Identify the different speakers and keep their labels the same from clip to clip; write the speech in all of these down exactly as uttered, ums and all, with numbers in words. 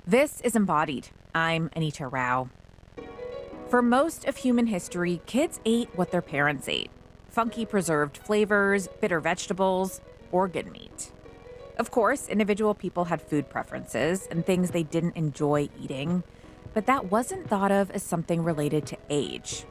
Speaker 1: This is Embodied. I'm Anita Rao. For most of human history, kids ate what their parents ate: funky preserved flavors, bitter vegetables, organ meat. Of course, individual people had food preferences and things they didn't enjoy eating, but that wasn't thought of as something related to age.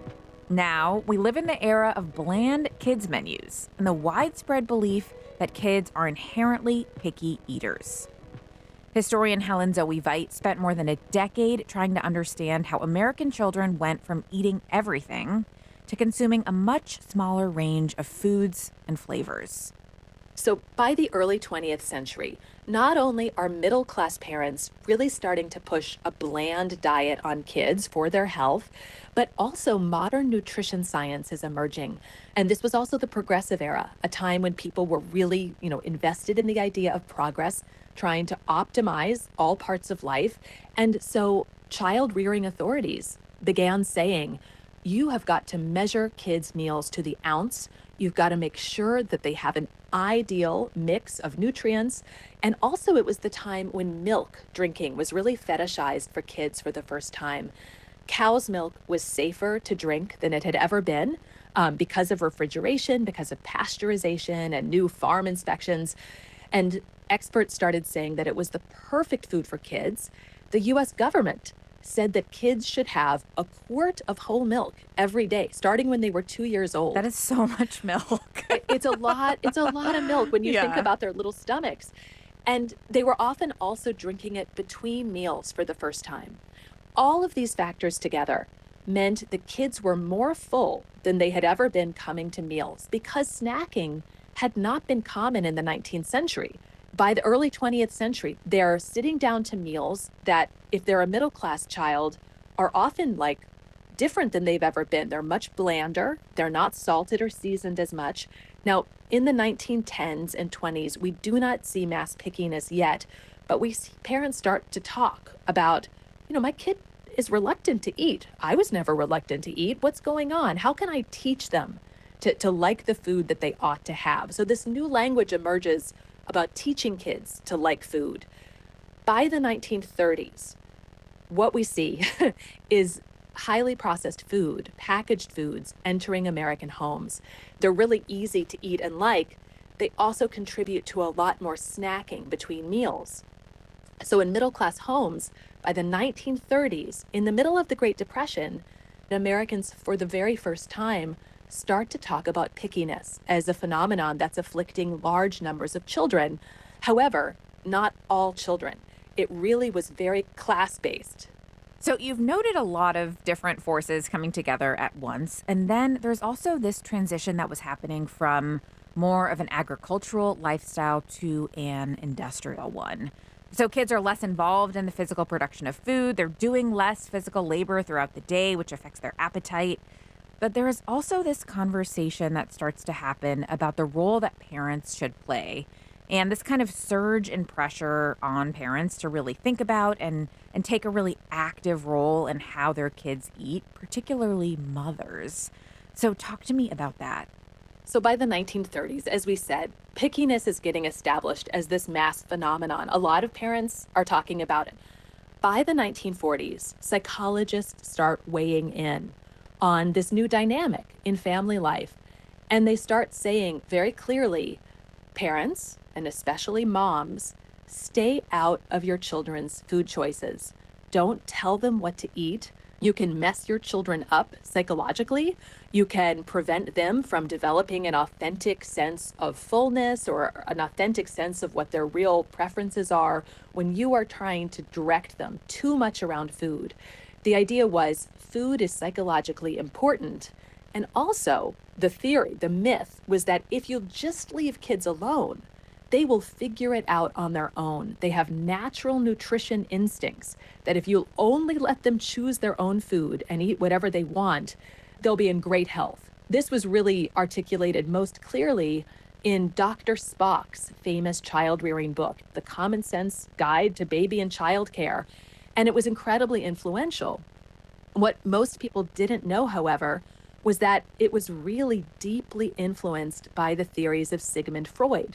Speaker 1: Now, we live in the era of bland kids' menus and the widespread belief that kids are inherently picky eaters. Historian Helen Zoe Veit spent more than a decade trying to understand how American children went from eating everything to consuming a much smaller range of foods and flavors.
Speaker 2: So by the early twentieth century, not only are middle class parents really starting to push a bland diet on kids for their health, but also modern nutrition science is emerging. And this was also the progressive era, a time when people were really, you know, invested in the idea of progress, trying to optimize all parts of life. And so child rearing authorities began saying, you have got to measure kids' meals to the ounce. You've got to make sure that they have an ideal mix of nutrients. And also, it was the time when milk drinking was really fetishized for kids for the first time. Cow's milk was safer to drink than it had ever been um, because of refrigeration, because of pasteurization and new farm inspections. And experts started saying that it was the perfect food for kids. The U S government said that kids should have a quart of whole milk every day, starting when they were two years old.
Speaker 1: That is so much milk.
Speaker 2: It- It's a lot, it's a lot of milk when you think
Speaker 1: Yeah.
Speaker 2: about their little stomachs. And they were often also drinking it between meals for the first time. All of these factors together meant the kids were more full than they had ever been coming to meals because snacking had not been common in the nineteenth century. By the early twentieth century, they're sitting down to meals that, if they're a middle class child, are often like different than they've ever been. They're much blander, they're not salted or seasoned as much. Now, in the nineteen tens and twenties, we do not see mass pickiness yet, but we see parents start to talk about, you know, my kid is reluctant to eat. I was never reluctant to eat. What's going on? How can I teach them to, to like the food that they ought to have? So this new language emerges about teaching kids to like food. By the nineteen thirties, what we see is highly processed food, packaged foods entering American homes. They're really easy to eat and like. They also contribute to a lot more snacking between meals. So in middle class homes, by the nineteen thirties, in the middle of the Great Depression, Americans, for the very first time, start to talk about pickiness as a phenomenon that's afflicting large numbers of children. However, not all children. It really was very class-based.
Speaker 1: So you've noted a lot of different forces coming together at once. And then there's also this transition that was happening from more of an agricultural lifestyle to an industrial one. So kids are less involved in the physical production of food. They're doing less physical labor throughout the day, which affects their appetite. But there is also this conversation that starts to happen about the role that parents should play, and this kind of surge in pressure on parents to really think about and, and take a really active role in how their kids eat, particularly mothers. So talk to me about that.
Speaker 2: So by the nineteen thirties, as we said, pickiness is getting established as this mass phenomenon. A lot of parents are talking about it. By the nineteen forties, psychologists start weighing in on this new dynamic in family life. And they start saying very clearly, parents, and especially moms, stay out of your children's food choices. Don't tell them what to eat. You can mess your children up psychologically. You can prevent them from developing an authentic sense of fullness or an authentic sense of what their real preferences are when you are trying to direct them too much around food. The idea was food is psychologically important. And also, the theory, the myth, was that if you just leave kids alone, they will figure it out on their own. They have natural nutrition instincts that if you'll only let them choose their own food and eat whatever they want, they'll be in great health. This was really articulated most clearly in Doctor Spock's famous child rearing book, The Common Sense Guide to Baby and Child Care. And it was incredibly influential. What most people didn't know, however, was that it was really deeply influenced by the theories of Sigmund Freud.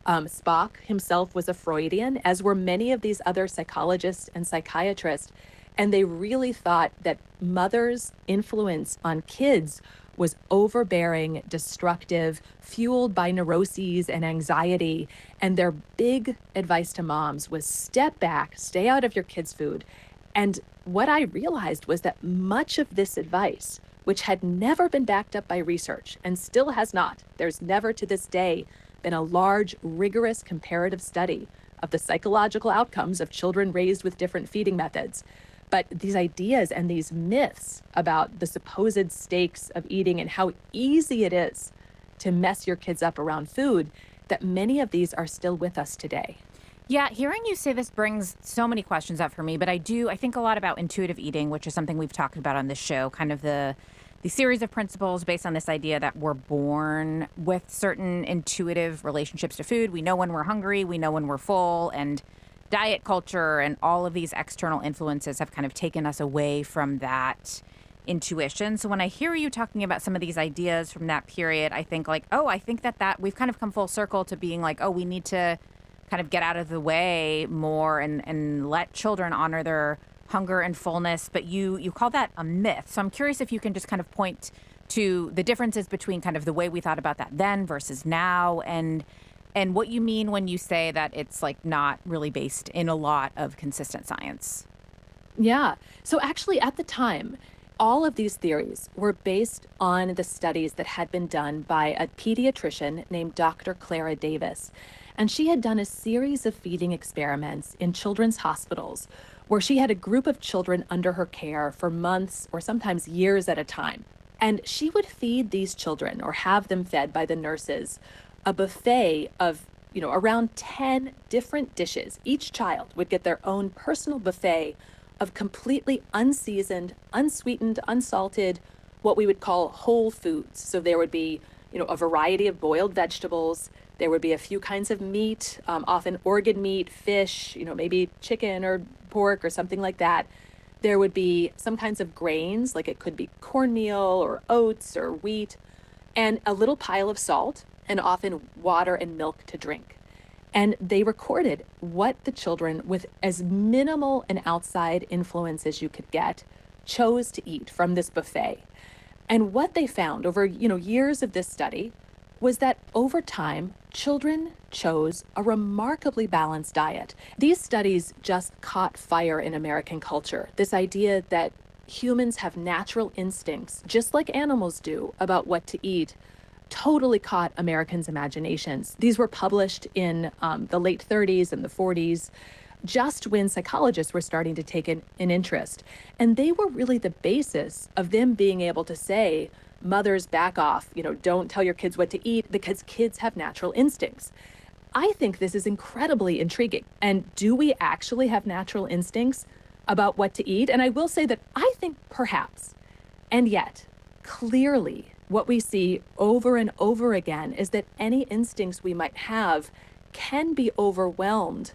Speaker 2: Um, Spock himself was a Freudian, as were many of these other psychologists and psychiatrists. And they really thought that mothers' influence on kids was overbearing, destructive, fueled by neuroses and anxiety. And their big advice to moms was step back, stay out of your kids' food. And what I realized was that much of this advice, which had never been backed up by research and still has not, there's never to this day been a large, rigorous comparative study of the psychological outcomes of children raised with different feeding methods. But these ideas and these myths about the supposed stakes of eating and how easy it is to mess your kids up around food, that many of these are still with us today.
Speaker 1: Yeah, hearing you say this brings so many questions up for me, but I do, I think a lot about intuitive eating, which is something we've talked about on this show, kind of the the series of principles based on this idea that we're born with certain intuitive relationships to food. We know when we're hungry, we know when we're full, and diet culture and all of these external influences have kind of taken us away from that intuition. So when I hear you talking about some of these ideas from that period, I think like, oh, I think that that we've kind of come full circle to being like, oh, we need to kind of get out of the way more and, and let children honor their hunger and fullness. But you you call that a myth. So I'm curious if you can just kind of point to the differences between kind of the way we thought about that then versus now, and and what you mean when you say that it's like not really based in a lot of consistent science.
Speaker 2: Yeah. So actually, at the time, all of these theories were based on the studies that had been done by a pediatrician named Doctor Clara Davis. And she had done a series of feeding experiments in children's hospitals where she had a group of children under her care for months or sometimes years at a time. And she would feed these children, or have them fed by the nurses, a buffet of, you know, around ten different dishes. Each child would get their own personal buffet of completely unseasoned, unsweetened, unsalted, what we would call whole foods. So there would be, you know, a variety of boiled vegetables. There would be a few kinds of meat, um, often organ meat, fish, you know, maybe chicken or pork or something like that. There would be some kinds of grains, like it could be cornmeal or oats or wheat, and a little pile of salt, and often water and milk to drink. And they recorded what the children, with as minimal an outside influence as you could get, chose to eat from this buffet. And what they found over, you know, years of this study was that over time, children chose a remarkably balanced diet. These studies just caught fire in American culture. This idea that humans have natural instincts, just like animals do, about what to eat, totally caught Americans' imaginations. These were published in um, the late thirties and the forties, just when psychologists were starting to take an, an interest. And they were really the basis of them being able to say, mothers, back off, you know, don't tell your kids what to eat, because kids have natural instincts. I think this is incredibly intriguing. And do we actually have natural instincts about what to eat? And I will say that I think perhaps. And yet, clearly, what we see over and over again is that any instincts we might have can be overwhelmed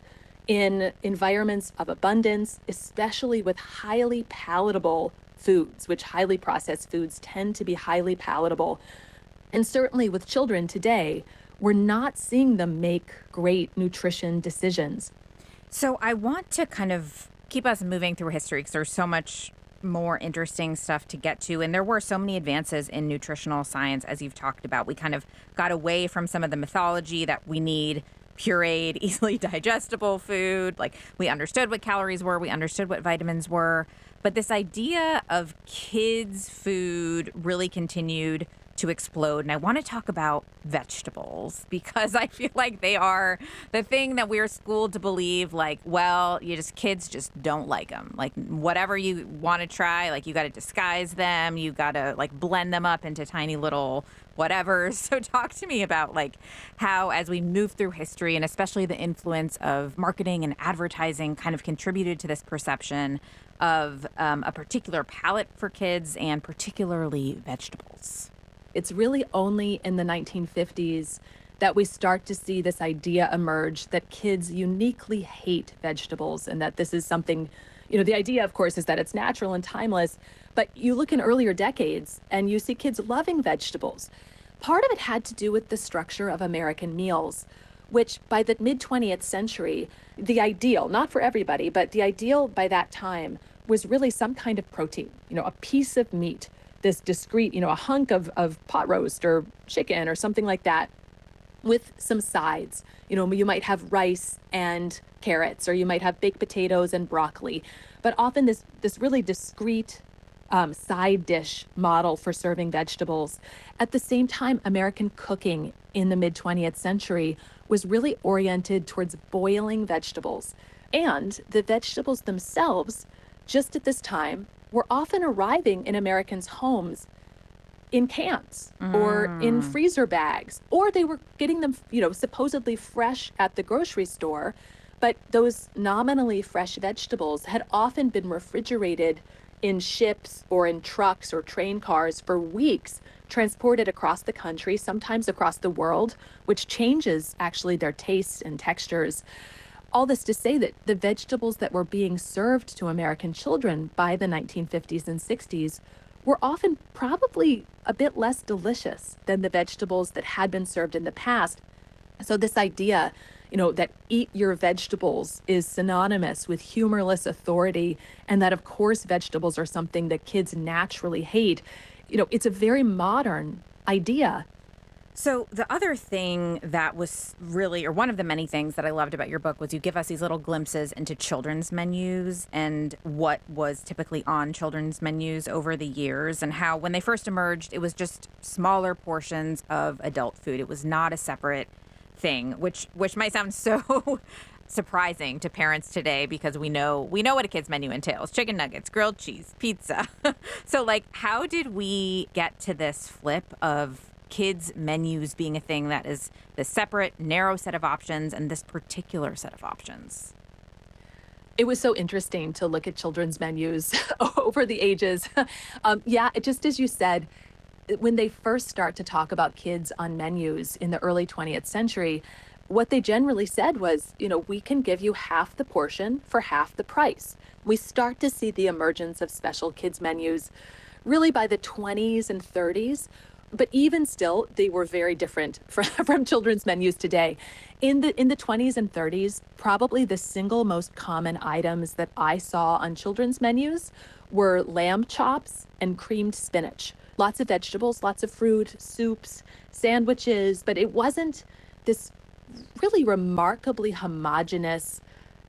Speaker 2: in environments of abundance, especially with highly palatable foods, which highly processed foods tend to be highly palatable. And certainly with children today, we're not seeing them make great nutrition decisions.
Speaker 1: So I want to kind of keep us moving through history because there's so much more interesting stuff to get to. And there were so many advances in nutritional science, as you've talked about. We kind of got away from some of the mythology that we need pureed, easily digestible food. Like, we understood what calories were, we understood what vitamins were. But this idea of kids' food really continued to explode. And I want to talk about vegetables because I feel like they are the thing that we're schooled to believe, like, well, you just, kids just don't like them. Like, whatever you want to try, like, you got to disguise them. You got to, like, blend them up into tiny little whatever. So talk to me about, like, how as we move through history, and especially the influence of marketing and advertising kind of contributed to this perception of um, a particular palate for kids, and particularly vegetables.
Speaker 2: It's really only in the nineteen fifties that we start to see this idea emerge that kids uniquely hate vegetables, and that this is something, you know, the idea, of course, is that it's natural and timeless, but you look in earlier decades and you see kids loving vegetables. Part of it had to do with the structure of American meals, which by the mid twentieth century, the ideal, not for everybody, but the ideal by that time was really some kind of protein, you know, a piece of meat, this discrete, you know, a hunk of, of pot roast or chicken or something like that with some sides. You know, you might have rice and carrots, or you might have baked potatoes and broccoli, but often this, this really discrete um, side dish model for serving vegetables. At the same time, American cooking in the mid twentieth century was really oriented towards boiling vegetables. And the vegetables themselves, just at this time, were often arriving in Americans' homes in cans or in
Speaker 1: Mm.
Speaker 2: freezer bags, or they were getting them, you know, supposedly fresh at the grocery store. But those nominally fresh vegetables had often been refrigerated in ships or in trucks or train cars for weeks, transported across the country, sometimes across the world, which changes actually their tastes and textures. All this to say that the vegetables that were being served to American children by the nineteen fifties and sixties were often probably a bit less delicious than the vegetables that had been served in the past. So this idea, you know, that eat your vegetables is synonymous with humorless authority, and that of course vegetables are something that kids naturally hate, you know, it's a very modern idea.
Speaker 1: So, the other thing that was really, or one of the many things that I loved about your book was you give us these little glimpses into children's menus and what was typically on children's menus over the years, and how when they first emerged, it was just smaller portions of adult food. It was not a separate thing, which which might sound so surprising to parents today because we know we know what a kid's menu entails: chicken nuggets, grilled cheese, pizza. So, like, how did we get to this flip of kids' menus being a thing that is the separate, narrow set of options and this particular set of options?
Speaker 2: It was so interesting to look at children's menus over the ages. Um, yeah, it- just as you said, when they first start to talk about kids on menus in the early twentieth century, what they generally said was, you know, we can give you half the portion for half the price. We start to see the emergence of special kids menus really by the twenties and thirties. But even still, they were very different from, from children's menus today. In the in the twenties and thirties, probably the single most common items that I saw on children's menus were lamb chops and creamed spinach. Lots of vegetables, lots of fruit, soups, sandwiches, but it wasn't this really remarkably homogenous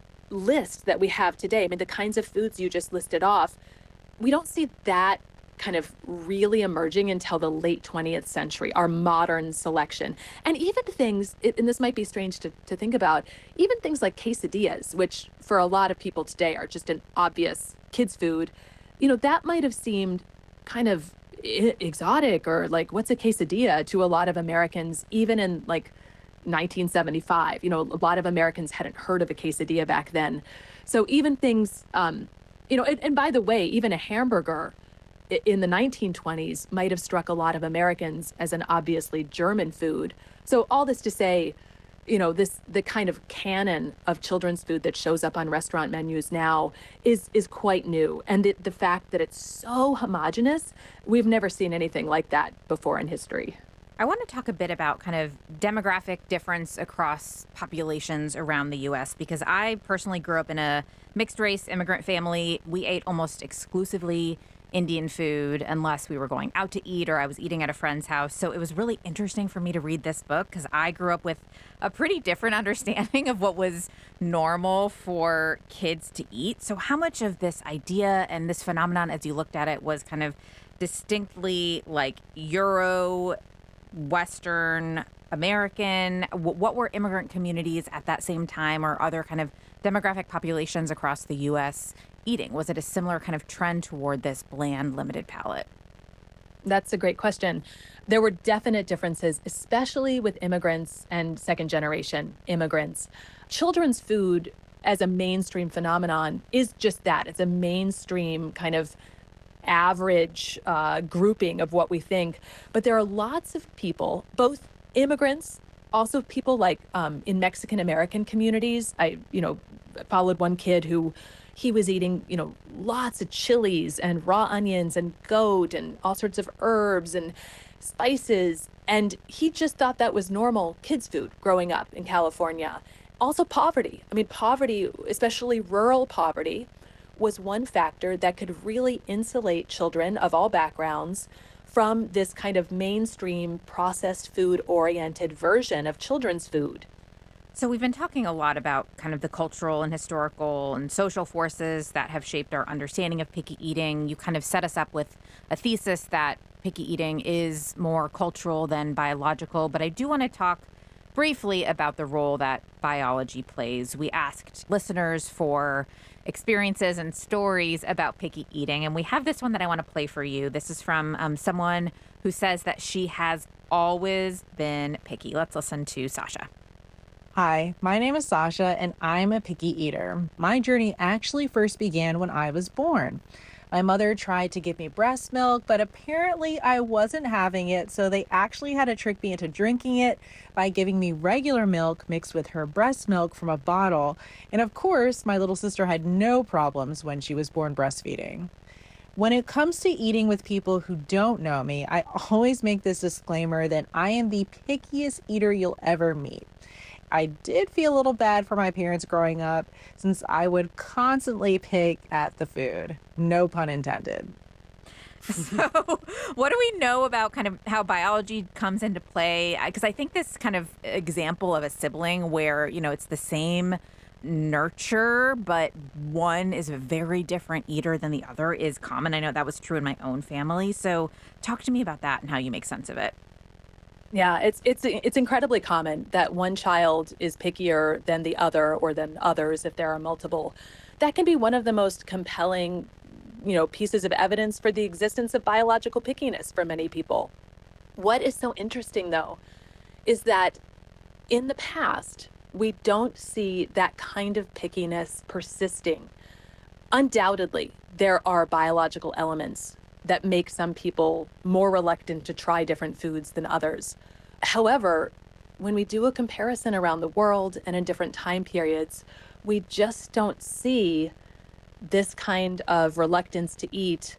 Speaker 2: list that we have today. I mean, the kinds of foods you just listed off, we don't see that kind of really emerging until the late twentieth century, our modern selection. And even things, it- and this might be strange to, to think about, even things like quesadillas, which for a lot of people today are just an obvious kids' food, you know, that might have seemed kind of e- exotic or like, what's a quesadilla to a lot of Americans, even in like nineteen seventy-five. You know, a lot of Americans hadn't heard of a quesadilla back then. So even things, um, you know, and, and by the way, even a hamburger i- in the nineteen twenties might have struck a lot of Americans as an obviously German food. So all this to say, you know, this the kind of canon of children's food that shows up on restaurant menus now is is quite new. And the, the fact that it's so homogenous, we've never seen anything like that before in history.
Speaker 1: I want to talk a bit about kind of demographic difference across populations around the U S because I personally grew up in a mixed race immigrant family. We ate almost exclusively Indian food unless we were going out to eat or I was eating at a friend's house. So it was really interesting for me to read this book because I grew up with a pretty different understanding of what was normal for kids to eat. So how much of this idea and this phenomenon as you looked at it was kind of distinctly like Euro Western American? Wh- What were immigrant communities at that same time or other kind of demographic populations across the U S eating? Was it a similar kind of trend toward this bland, limited palate?
Speaker 2: That's a great question. There were definite differences, especially with immigrants and second generation immigrants. Children's food as a mainstream phenomenon is just that. It's a mainstream kind of average uh, grouping of what we think. But there are lots of people, both immigrants, also people like um, in Mexican American communities. I, you know, followed one kid who he was eating, you know, lots of chilies and raw onions and goat and all sorts of herbs. And spices. And he just thought that was normal kids' food growing up in California. Also, poverty. I mean, poverty, especially rural poverty, was one factor that could really insulate children of all backgrounds from this kind of mainstream processed food oriented version of children's food.
Speaker 1: So, we've been talking a lot about kind of the cultural and historical and social forces that have shaped our understanding of picky eating. You kind of set us up with a thesis that picky eating is more cultural than biological, but I do want to talk briefly about the role that biology plays. We asked listeners for experiences and stories about picky eating, and we have this one that I want to play for you. This is from um, someone who says that she has always been picky. Let's listen to Sasha.
Speaker 3: Hi, my name is Sasha, and I'm a picky eater. My journey actually first began when I was born. My mother tried to give me breast milk, but apparently I wasn't having it, so they actually had to trick me into drinking it by giving me regular milk mixed with her breast milk from a bottle. And of course, my little sister had no problems when she was born breastfeeding. When it comes to eating with people who don't know me, I always make this disclaimer that I am the pickiest eater you'll ever meet. I did feel a little bad for my parents growing up since I would constantly pick at the food. No pun intended.
Speaker 1: So, what do we know about kind of how biology comes into play? Because I think this kind of example of a sibling where, you know, it's the same nurture, but one is a very different eater than the other is common. I know that was true in my own family. So, talk to me about that and how you make sense of it.
Speaker 2: Yeah, it's it's it's incredibly common that one child is pickier than the other or than others if there are multiple. That can be one of the most compelling, you know, pieces of evidence for the existence of biological pickiness for many people. What is so interesting though is that in the past, we don't see that kind of pickiness persisting. Undoubtedly, there are biological elements that make some people more reluctant to try different foods than others. However, when we do a comparison around the world and in different time periods, we just don't see this kind of reluctance to eat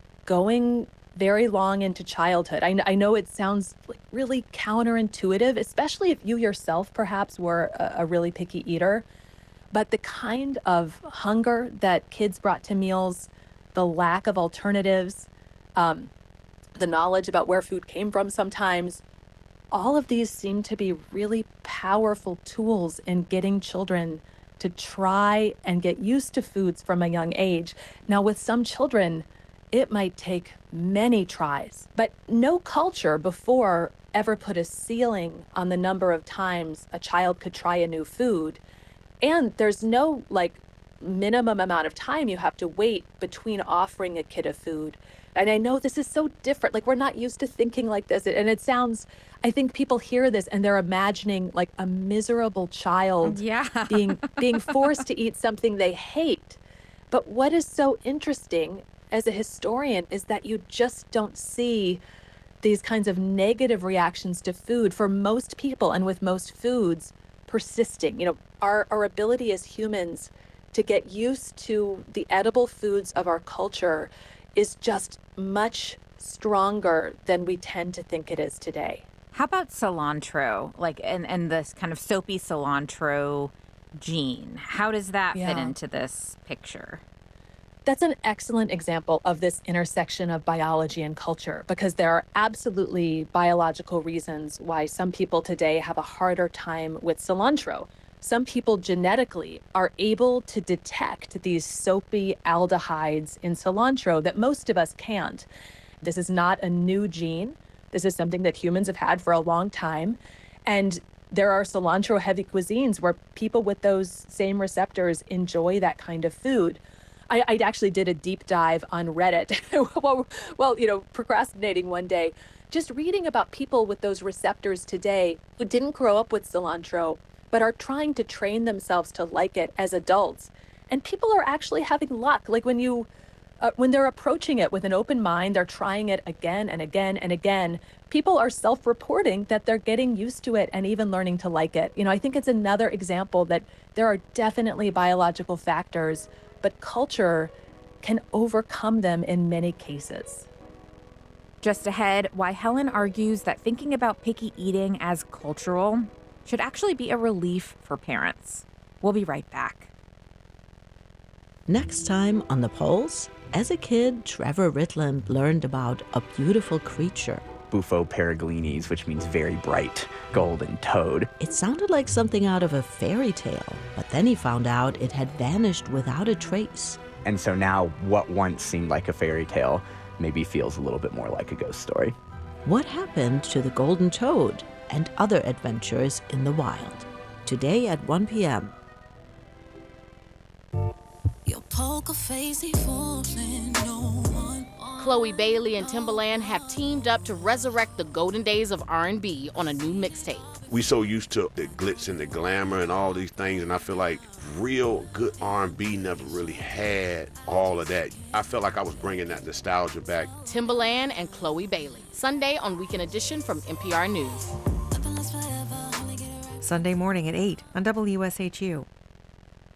Speaker 2: going very long into childhood. I, kn- I know it sounds like really counterintuitive, especially if you yourself perhaps were a, a really picky eater, but the kind of hunger that kids brought to meals, the lack of alternatives, um, the knowledge about where food came from sometimes, all of these seem to be really powerful tools in getting children to try and get used to foods from a young age. Now, with some children, it might take many tries, but no culture before ever put a ceiling on the number of times a child could try a new food. And there's no like minimum amount of time you have to wait between offering a kid a food. And I know this is so different. Like, we're not used to thinking like this. And it sounds, I think people hear this and they're imagining like a miserable child
Speaker 1: Yeah.
Speaker 2: being being forced to eat something they hate. But what is so interesting as a historian is that you just don't see these kinds of negative reactions to food for most people and with most foods persisting. You know, our, our ability as humans to get used to the edible foods of our culture is just much stronger than we tend to think it is today.
Speaker 1: How about cilantro? Like, and, and this kind of soapy cilantro gene. How does that fit
Speaker 2: Yeah.
Speaker 1: into this picture?
Speaker 2: That's an excellent example of this intersection of biology and culture, because there are absolutely biological reasons why some people today have a harder time with cilantro. Some people genetically are able to detect these soapy aldehydes in cilantro that most of us can't. This is not a new gene. This is something that humans have had for a long time. And there are cilantro heavy cuisines where people with those same receptors enjoy that kind of food. I, I actually did a deep dive on Reddit while, while, you know, procrastinating one day, just reading about people with those receptors today who didn't grow up with cilantro, but are trying to train themselves to like it as adults. And people are actually having luck. Like when you, uh, when they're approaching it with an open mind, they're trying it again and again and again. People are self-reporting that they're getting used to it and even learning to like it. You know, I think it's another example that there are definitely biological factors, but culture can overcome them in many cases.
Speaker 1: Just ahead, why Helen argues that thinking about picky eating as cultural should actually be a relief for parents. We'll be right back.
Speaker 4: Next time on The Pulse, as a kid, Trevor Ritland learned about a beautiful creature.
Speaker 5: Bufo paraglinis, which means very bright, golden toad.
Speaker 4: It sounded like something out of a fairy tale, but then he found out it had vanished without a trace.
Speaker 5: And so now what once seemed like a fairy tale maybe feels a little bit more like a ghost story.
Speaker 4: What happened to the golden toad and other adventures in the wild? Today at one p.m.
Speaker 6: Your poker face ain't fooling no one.
Speaker 7: Chloe Bailey and Timbaland have teamed up to resurrect the golden days of R and B on a new mixtape.
Speaker 8: We so used to the glitz and the glamour and all these things, and I feel like real good R and B never really had all of that. I felt like I was bringing that nostalgia back.
Speaker 7: Timbaland and Chloe Bailey, Sunday on Weekend Edition from N P R News.
Speaker 6: Nothing lasts forever, only get around.
Speaker 9: Sunday morning at eight on W S H U.